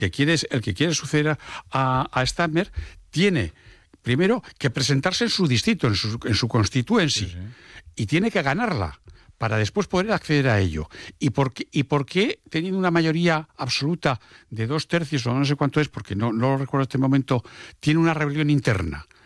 el que quiere suceder a Stammer, tiene primero que presentarse en su distrito, en su constituency, Sí. y tiene que ganarla para después poder acceder a ello. ¿Y por qué teniendo una mayoría absoluta de 2/3, o no sé cuánto es, porque no lo recuerdo en este momento, tiene una rebelión interna?